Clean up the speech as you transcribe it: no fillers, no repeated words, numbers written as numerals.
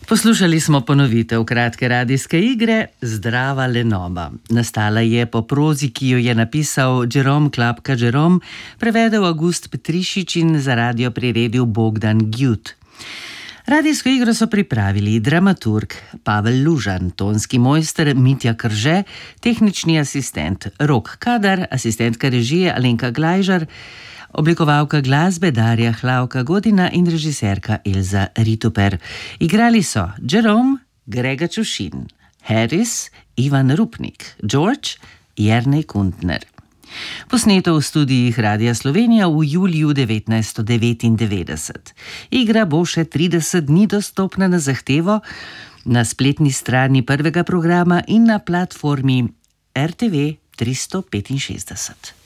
Poslušali smo ponovitev kratke radijske igre Zdrava lenoba. Nastala je po prozi, ki jo je napisal Jerome Klapka Jerome, prevedel August Petrišič in za radio priredil Bogdan Gjut. Radijsko igro so pripravili dramaturg Pavel Lužan, tonski mojster Mitja Krže, tehnični asistent Rok Kadar, asistentka režije Alenka Glajžar, oblikovalka glasbe Darja Hlavka Godina in režiserka Elza Rituper. Igrali so Jerome, Grega Čušin, Harris, Ivan Rupnik, George, Jernej Kuntner. Posneto v studijih Radia Slovenija v juliju 1999. Igra bo še 30 dni dostopna na zahtevo na spletni strani prvega programa in na platformi RTV 365.